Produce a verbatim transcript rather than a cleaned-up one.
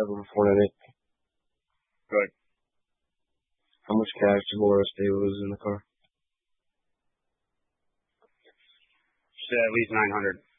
seven four nine eight. Good. How much cash did Laura say was in the car? She said at least nine hundred.